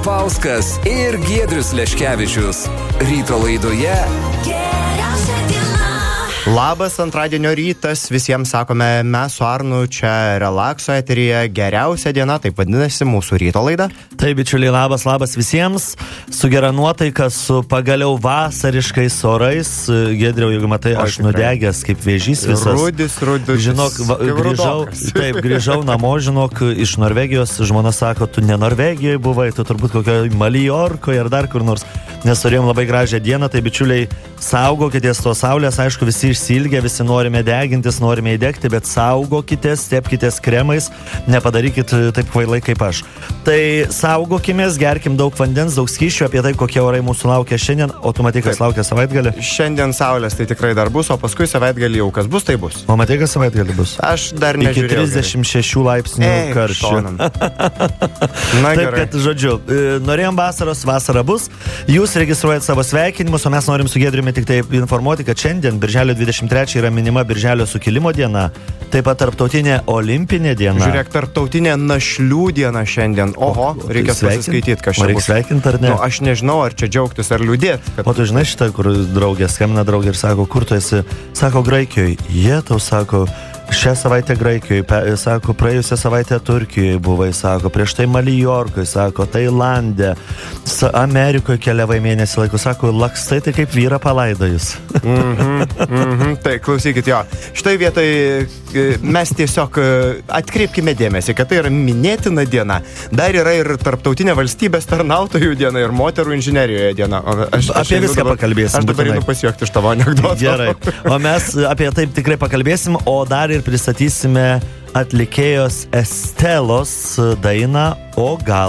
Paulskas ir Giedrius Leškevičius. Ryto laidoje Geriausia diena. Labas antradienio rytas, visiems sakome, mes su Arnu čia Relakso eteryje, geriausia diena, taip vadinasi mūsų ryto laida. Taip, bičiuliai, labas visiems, su gera nuotaika, su pagaliau vasariškais orais. Giedriau, jeigu matai, aš nudegęs kaip vėžys visas. Rudis. Žinok, grįžau namo, žinok, iš Norvegijos, žmona sako, tu ne Norvegijoje buvai, tu turbūt kokio Maljorkoje ar dar kur nors, nes turėjom labai gražią dieną, tai bičiuliai, saugokitės to saulės, aišku, visi išsilgę, visi norime degintis, norime įdegti, bet saugokitės, tepkitės kremais, nepadarykit taip kvailai kaip aš. Tai saugokimės, gerkim daug vandens, daug skysčių, apie tai, kokie orai mūsų laukia šiandien, o tu matai, kas laukia savaitgalį? Šiandien saulės tai tikrai dar bus, o paskui savaitgalį jau kas bus, tai bus. O matai, kas savaitgalį bus? Aš dar nežiūrėjau. Iki 36 laipsnių karščio. Taip, kad, žodžiu, norėjom vasara bus, jūs registruojat savo sveikinimus, o mes norim su Giedriumi tik tai informuoti, kad šiandien, birželio 23 yra minima Birželio sukilimo diena, taip pat tarptautinė olimpinė diena. Žiūrėk, tarptautinė našlių diena šiandien. Oho, reikia pasiskaityti kažką. Reikia sveikinti ar ne? Nu, aš nežinau, ar čia džiaugtis ar liūdėti. O tu žinai šitą, kur draugė skambina draugė ir sako, kur tu esi? Sako, Graikijoje. Jie tau sako, šią savaitę Graikijoje, sako, praėjusią savaitę Turkijoje buvai, sako, prieš tai Maljorkoje, sako, Tailande, Amerikoje keliavai mėnesį laiko, sako, lakstai tai kaip vyrą palaidojus. Tai klausykit, jo, štai vietoj mes tiesiog atkreipkime dėmesį, kad tai yra minėtina diena. Dar yra ir tarptautinė valstybės tarnautojų diena ir moterų inžinerijoje diena. Apie viską pakalbėsim. Aš dabar einu pasijuokti iš tavo anekdoto. Gerai, o mes apie taip tikrai pakalbėsim, o dar ir pristatysime atlikėjos Estelos dainą O gal.